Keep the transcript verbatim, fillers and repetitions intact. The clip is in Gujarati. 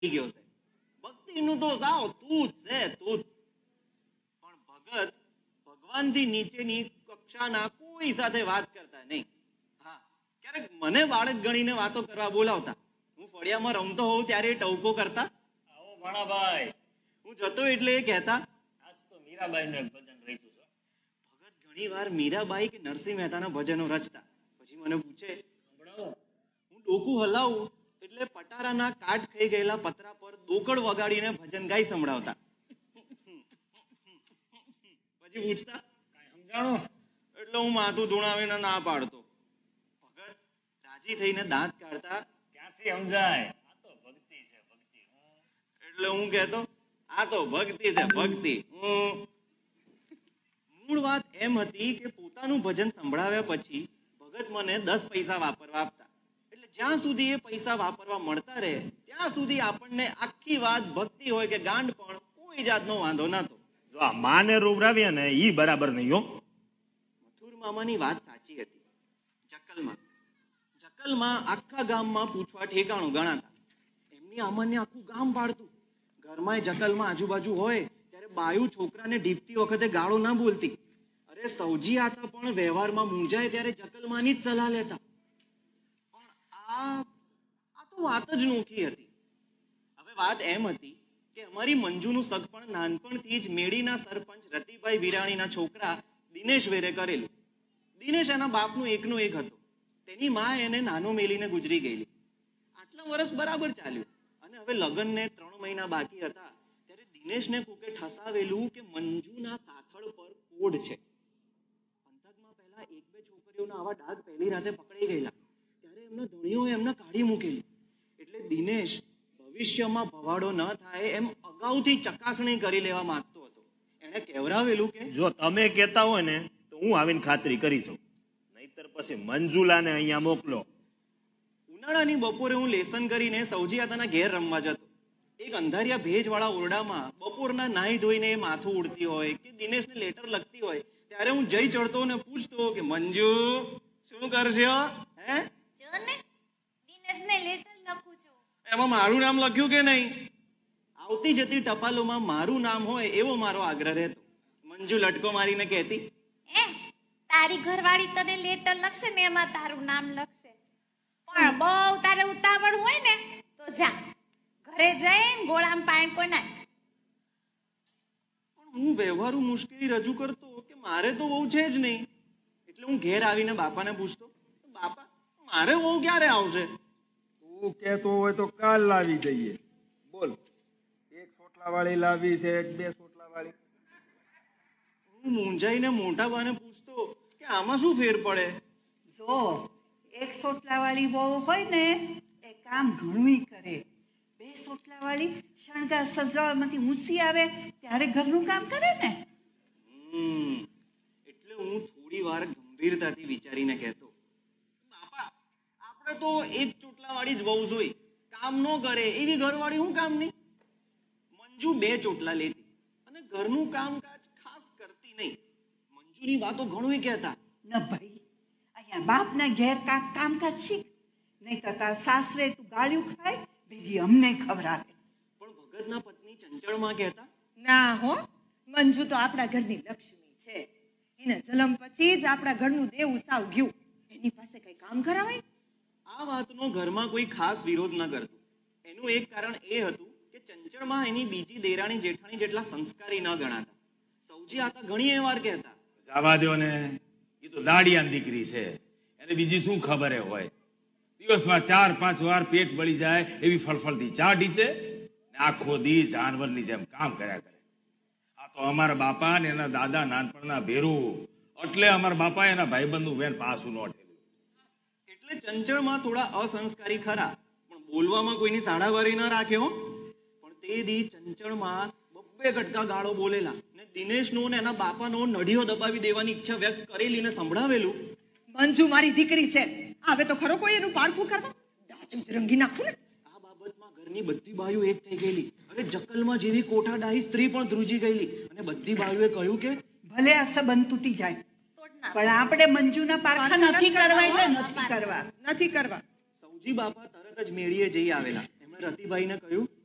ગયો છે. ભક્તિનું તો સાવ તું જ છે તું જ. પણ ભગત ભગવાનથી નીચેની કક્ષાના કોઈ સાથે વાત કરતા નહીં. હા, ક્યારેક મને બાળક ગણીને વાતો કરવા બોલાવતા. હું ફળિયામાં રમતો હોઉં ત્યારે ટવકો કરતા. આવો ભાણાભાઈ. હું જતો એટલે એ કહેતા, આજ તો મીરાબાઈનું એક ભજન રચ્યું છે. ભગત ઘણી વાર મીરાબાઈ કે નરસિંહ મહેતાના ભજનો રચતા. પછી મને પૂછે, સંભળાવો. હું ડોકું હલાવું એટલે પટારાના કાટ ખાઈ ગયેલા પતરા પર દોકડ વગાડીને ભજન ગાઈ સંભળાવતા. પછી પૂછતા, કાંઈ સમજાણું? એટલે હું માથું ધૂણાવીને ના પાડતો. ભગત રાજી થઈને દાંત કાઢતા. ક્યાંથી સમજાય? આ તો ભક્તિ છે ભક્તિ. એટલે હું કહેતો, આ તો ભક્તિ છે ભક્તિ. હું મૂળ વાત એમ હતી કે પોતાનું ભજન સંભળાવ્યા પછી ભગત મને દસ પૈસા વાપરવા આપતા. એટલે જ્યાં સુધી એ પૈસા વાપરવા મળતા રહે ત્યાં સુધી આપણને આખી વાત ભક્તિ હોય કે ગાંડ પણ કોઈ જાતનો વાંધો નતો. જો આ માને રોવરાવ્યા ને ઈ બરાબર નહીં હો. મથુર મામાની વાત સાચી હતી. જકલમાં જકલમાં આખા ગામમાં પૂછવા ઠેકાણું ગણાતા. એમની આમાંને આખું ગામ પાડતું. ઘરમાં જકલમાં આજુબાજુ હોય ત્યારે બાયુ છોકરાને ઢીપતી વખતે ગાળો ના બોલતી. અરે સૌજી આતા પણ વ્યવહારમાં મૂંઝાય ત્યારે જકલમાંની જ સલાહ લેતા. પણ આ આ તો વાત જ નોખી હતી. હવે વાત એમ હતી કે અમારી મંજુનું સગપણ નાનપણથી જ મેડીના સરપંચ રતિભાઈ વિરાણીના છોકરા દિનેશ વેરે કરેલું. દિનેશ એના બાપનું એકનો એક હતો. તેની માં એને નાનો મેલીને ગુજરી ગયેલી. આટલા વર્ષ બરાબર ચાલ્યું અને હવે લગ્નને ત્રણ મહિના બાકી હતા ત્યારે દિનેશને કોકે ઠસાવેલું કે મંજુના સાથળ પર કોડ છે. પંથકમાં પહેલા એક બે છોકરીઓના આવા ડાઘ પહેલી રાતે પકડાઈ ગયેલા ત્યારે એમના ધણીઓએ એમને કાઢી મૂકેલી. એટલે દિનેશ ભવિષ્યમાં ભવાડો ન થાય એમ અગાઉથી ચકાસણી કરી લેવા માંગતો હતો. એણે કહેવરાવેલું કે જો તમે કહેતા હોય ને તો હું આવીને ખાતરી કરી છું, નહીતર પછી મંજુલાને અહીંયા મોકલો. ઉનાળાની બપોરે હું લેસન કરીને સૌજીયાતાના ઘેર રમવા જતો. એક અંધારિયા ભેજવાળા ઓરડામાં બપોરના નાહી ધોઈને એ માથું ઉડતી હોય કે દિનેશને લેટર લખતી હોય ત્યારે હું જઈ ચડતો ને પૂછતો કે મંજુ શું કરશો? હે જો ને દિનેશને લેટર લખું છું. એમાં મારું નામ લખ્યું કે નહીં? આવતી જતી ટપાલોમાં મારું નામ હોય એવો મારો આગ્રહ રહેતો. મંજુ લટકો મારીને કહેતી, એ તારી ઘરવાળી તને લેટર લખશે ને એમાં તારું નામ લખશે. પણ બહુ તારે ઉતાવળ હોય ને તો જા ઘરે જઈને ગોળામાં પાણી કોઈ નાખ. પણ હું વ્યવહારુ મુશ્કેલી રજૂ કરતો કે મારે તો વહુ છે જ નહીં. એટલે હું ઘેર આવીને બાપાને પૂછતો, બાપા મારે વહુ ક્યારે આવશે? તું કહેતો હોય તો કાલ લાવી દઈએ. બોલ, એક સોટલા વાળી લાવી છે એક બે સોટલા વાળી? હું મૂંઝાઈને મોટા બાને પૂછતો કે આમાં શું ફેર પડે? જો એક સોટલાવાળી બહુ હોય ને એ કામ ઘણું કરે. બે સોટલાવાળી શણગાર સજાવટમાંથી ઊંચી આવે ત્યારે ઘરનું કામ કરે ને. હમ એટલે હું થોડી વાર ગંભીરતાથી વિચારીને કહેતો, બાપા આપણે તો એક ચોટલાવાળી જ વહુ જોઈ, કામ ન કરે એવી ઘરવાળી હું કામની? મંજુ બે ચોટલા લેતી અને ઘરનું કામકાજ ખાસ કરતી નહીં. મંજુની વાતો ઘણું કહેતા. ન ભાઈ, અહીંયા બાપના ઘેર કાંક કામકાજ શીખ, નહીં તો તાર સાસરે તું ગાળ્યું ખાય ભેગી અમને ખવડાવે. પણ ભગતના પત્ની ચંચળમાં કહેતા, ના હો, મંજુ તો આપણા ઘરની લક્ષ્મી છે. એને જન્મ પછી જ આપણા ઘરનું દેવું સાવ ગયું. એની પાસે કઈ કામ કરાવાય? આ વાતનો ઘરમાં કોઈ ખાસ વિરોધ ન કરતું. એનું એક કારણ એ હતું કે ચંચળમાં એની બીજી દેરાણી જેઠાણી જેટલા સંસ્કારી ન ગણાતા. સૌજી આતા ઘણી વાર કહેતા, જવા દો ને, એ તો દાડિયાની દીકરી છે, એને બીજી શું ખબર હોય? દિવસમાં ચાર પાંચ વાર પેટ બળી જાય એવી ફળફળતી ચા ઢીચે ને આખો દી જાનવરની જેમ કામ કર્યા કરે. આ તો અમારા બાપા ને એના દાદા નાનપણના ભેરું, એટલે અમારા બાપા એના ભાઈબંધનું વેન પાછું નો ઠેલું. એટલે ચંચળમાં થોડા અસંસ્કારી ખરા, પણ બોલવામાં કોઈની સાડાવારી ન રાખે હો. પણ તે દી ચંચળમાં બબ્બે ગટકા ગાળો બોલેલા ને દિનેશનો ને એના બાપાનો નડિયો દબાવી દેવાની ઈચ્છા વ્યક્ત કરેલી ને સંભળાવેલું. મંજુ મારી દીકરી છે, આવે તો ખરો કોઈ એનું પારખું કરવા? દાચું જ રંગી નાખું ને. આ બાબતમાં ઘરની બધી બાયું એક થઈ ગયેલી. અરે જકલમાં જેવી કોઠા ડાહી સ્ત્રી પણ ધ્રુજી ગયેલી અને બધી બાયુએ કહ્યું કે ભલે આ સંબંધ તૂટી જાય તોડ નાખ. પણ આપણે મંજુના પારખા નથી કરવા એટલે નથી કરવા નથી કરવા. સૌજી બાપા તરત જ મેળીએ જઈ આવેલા. એમણે રતિભાઈને કહ્યું,